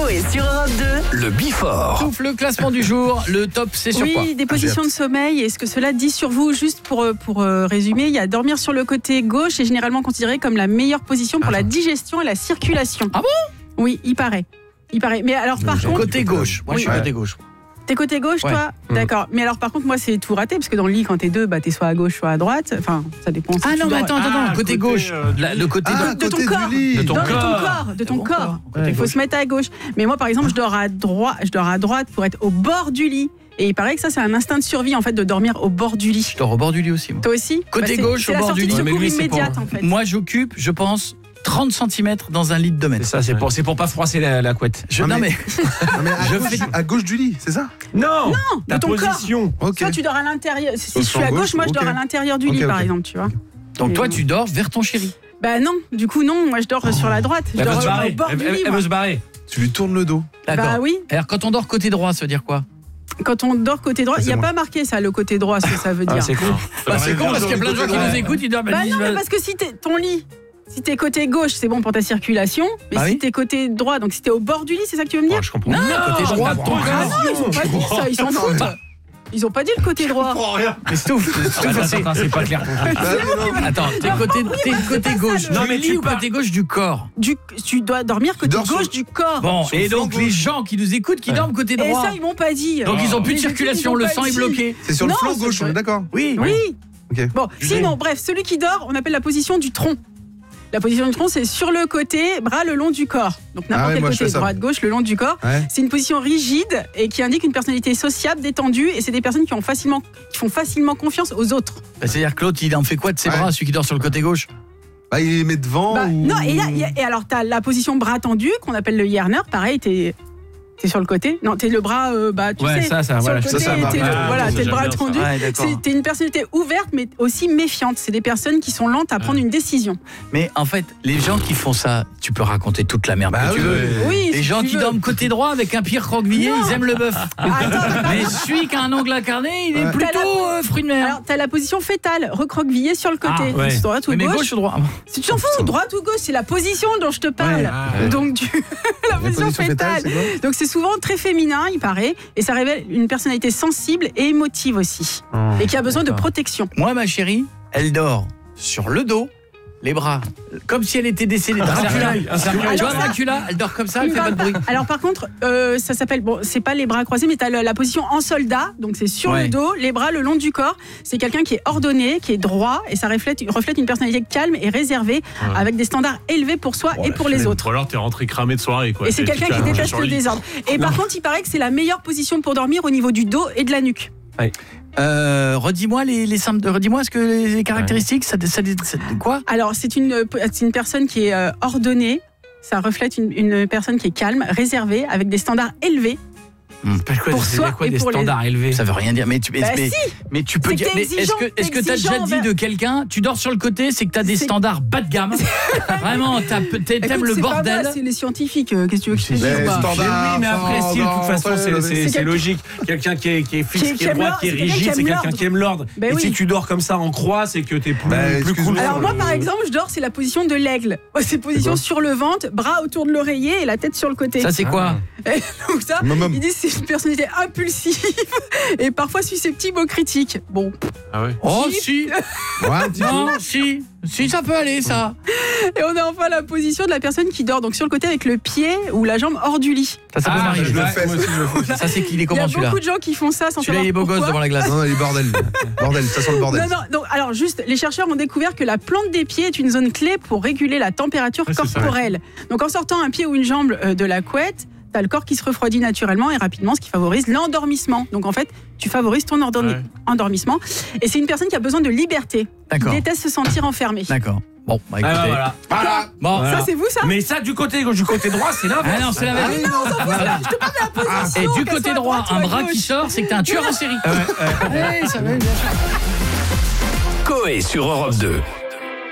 Coé sur Europe 2. Le Before. Sauf le classement du jour, le top c'est sur quoi? Oui, des positions de sommeil et ce que cela dit sur vous. Juste pour résumer, il y a dormir sur le côté gauche est généralement considéré comme la meilleure position pour la digestion et la circulation. Ah bon? Oui, il paraît. Mais alors par contre... Côté gauche, moi je suis côté gauche. T'es côté gauche, Ouais. toi? D'accord. Mais alors, par contre, moi, c'est tout raté, parce que dans le lit, quand t'es deux, bah, t'es soit à gauche, soit à droite. Enfin, ça dépend. Si Ah tu non, mais dors- attends, côté gauche. Le côté de ton côté corps. du lit. Non, De ton de ton corps. Ouais, Il faut se mettre à gauche. Mais moi, par exemple, je dors à droite pour être au bord du lit. Et il paraît que ça, c'est un instinct de survie, en fait, de dormir au bord du lit. Je dors au bord du lit aussi. Moi, Toi aussi? Côté c'est- gauche, c'est au la bord sortie du de lit. secours Mais lui, c'est immédiate, en fait. Moi j'occupe, je pense, 30 cm dans un lit de 2 mètres. C'est ça, c'est pour pas froisser la couette. Non mais Non, mais à gauche du lit, c'est ça? Non, de ta ton corps. position. Ok. Soit tu dors à l'intérieur. Si Au je suis à flanc gauche, gauche, moi, je dors ok. à l'intérieur du lit, Ok, par ok. exemple, tu vois. donc Et toi bon. tu dors vers ton chéri. Bah non, du coup, non. Moi, je dors sur la droite. Je Elle veut dors se au barrer. bord du lit, Elle moi. veut se barrer. Tu lui tournes le dos. D'accord. Bah oui. Alors quand on dort côté droit, ça veut dire quoi? Quand on dort côté droit, Ah, il c'est n'y a moi. pas marqué ça, le côté droit, ce que ça veut dire. Ah, c'est con. C'est con parce qu'il y a plein de gens qui nous écoutent, ils dorment. Bah non, mais parce que si t'es ton lit, si t'es côté gauche, c'est bon pour ta circulation, mais Ah si oui t'es côté droit, donc si t'es au bord du lit, c'est ça que tu veux me dire? Je comprends. Non, côté droit de ton Ah corps. non, ils ont pas dit ça, ils s'en foutent. Ils ont pas dit le côté droit. Mais c'est tout. Attends, c'est pas clair. Attends, t'es côté gauche. Non, Du mais lit tu ou côté gauche du corps? Tu dois dormir côté dors sur- gauche du corps. Bon, Sur le et flanc donc les gauche. gens qui nous écoutent, qui dorment côté Et droit. ça, ils m'ont pas dit. Donc ils ont plus de Mais j'ai dit, circulation, ils ont le pas sang est dit. bloqué. C'est sur le Non, flanc c'est gauche, pas- on est d'accord? Oui. Oui. Ok. Bon, sinon, bref, celui qui dort, on appelle la position du tronc. La position du tronc, c'est sur le côté, bras le long du corps. Donc n'importe Ah ouais, quel moi, je côté, fais ça. droite, gauche, le long du corps. Ouais. C'est une position rigide et qui indique une personnalité sociable, détendue. Et c'est des personnes qui font facilement confiance aux autres. Bah, c'est-à-dire que l'autre, il en fait quoi de ses Ouais. bras, celui qui dort sur le côté gauche? Bah, il les met devant Bah, ou... non, et alors, tu as la position bras tendu, qu'on appelle le Yerner. Pareil, t'es sur le côté. Non, t'es le bras, tu Ouais, sais, ça, sur voilà, le côté, ça marche. t'es Ah, voilà, ça, t'es le j'aime bras bien ça. tendu. Ouais, d'accord. T'es une personnalité ouverte, mais aussi méfiante. C'est des personnes qui sont lentes à prendre une décision. Mais en fait, les gens qui font ça, tu peux raconter toute la merde Bah que tu oui, veux. ouais. Oui, Les si gens tu qui veux. dorment côté droit avec un pire croquevillé, ils aiment le bœuf. Attends, Mais celui qui a un ongle incarné, il est Ouais. plutôt fruit de mer. alors, t'as la position fétale, recroquevillée sur le côté. Ah, ouais. C'est droite ou Oui, mais gauche. gauche ou droit? Si tu t'en fous, droite ou gauche, c'est la position dont je te parle. Ouais. Donc, la position fétale. c'est quoi? Donc, c'est souvent très féminin, il paraît, et ça révèle une personnalité sensible et émotive aussi, et qui a besoin de protection. Moi, ma chérie, elle dort sur le dos, les bras, comme si elle était décédée. Dracula. Tu vois Alors ça- Dracula, elle dort comme ça, elle fait pas de bruit. Alors par contre, ça s'appelle, bon, c'est pas les bras croisés, mais t'as la position en soldat, donc c'est sur Ouais. le dos, les bras le long du corps. C'est quelqu'un qui est ordonné, qui est droit, et ça reflète une personnalité calme et réservée, avec des standards élevés pour soi et pour les autres. Ou alors t'es rentré cramé de soirée quoi. Et c'est quelqu'un qui déteste le désordre. Et par contre, il paraît que c'est la meilleure position pour dormir au niveau du dos et de la nuque. Redis-moi les symptômes, redis-moi ce que les caractéristiques, ça quoi? Alors, c'est une personne qui est ordonnée. Ça reflète une personne qui est calme, réservée, avec des standards élevés. Pour soi et des pour les standards élevés. Ça veut rien dire. Mais tu Bah si. mais tu peux C'est dire. que t'es Mais exigeant, est-ce que t'es t'as déjà exigeant dit envers- de quelqu'un, tu dors sur le côté, c'est que t'as des C'est- standards bas de gamme. Vraiment, t'aimes Écoute, le c'est pas bordel. moi, c'est les scientifiques. Qu'est-ce que tu veux que je te dise Mais bah standard. Oui, mais après, si, de toute façon, c'est quelqu'un- logique. Quelqu'un qui est fixe, qui est aime droit, l'ordre, qui est c'est quelqu'un rigide, qui c'est aime quelqu'un l'ordre. qui aime l'ordre. Ben Et oui. si tu dors comme ça en croix, c'est que t'es plus, Bah, plus excuse-moi. cool. Alors moi, par exemple, je dors, c'est la position de l'aigle. C'est position quoi sur le ventre, bras autour de l'oreiller et la tête sur le côté. Ça c'est quoi? Et donc ça, Maman. ils disent que c'est une personnalité impulsive et parfois susceptible aux critiques. Bon, Ah ouais. Oh si. Ouais, un petit peu. Non, si ça peut aller ça. et on a enfin la position de la personne qui dort donc sur le côté avec le pied ou la jambe hors du lit. Ça peut Ah, m'arriver. je le fais. moi aussi, je le fais. Ça c'est qu'il est Il y a comment celui-là? beaucoup de gens qui font ça sans Celui-là savoir il est beau gosse pourquoi. devant la glace. Non, non, il est bordel. Bordel, ça sent le bordel. Non, donc, alors juste, les chercheurs ont découvert que la plante des pieds est une zone clé pour réguler la température Ouais, c'est ça, corporelle. Donc en sortant un pied ou une jambe de la couette, t'as le corps qui se refroidit naturellement et rapidement, ce qui favorise l'endormissement. Donc en fait, tu favorises ton Ouais. endormissement. Et c'est une personne qui a besoin de liberté, qui D'accord. déteste se sentir enfermée. D'accord. Bon, bah écoutez. Ah, voilà. Voilà. Bon. Voilà. Ça, c'est vous, ça Mais ça, du côté gauche, du côté droit, c'est l'inverse. Ah non, c'est la même. Voilà. Position, Et du qu'elle côté soit à droit, droite ou un à bras gauche. qui sort, c'est que t'es un tueur en série. Ouais, ça va, bien sûr. Coé sur Europe 2.